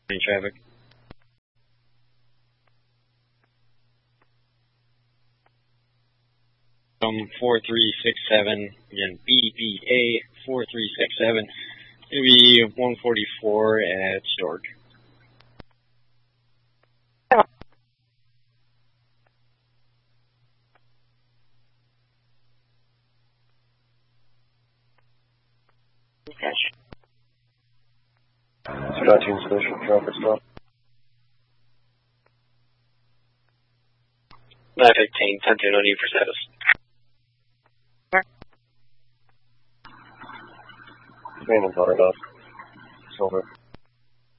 Any traffic? From 4367, again, BBA 4367, it'll be 144 at Stork. Tracking station, traffic stop. 915, 10-2, no need for status. Abandoned water dog. Silver.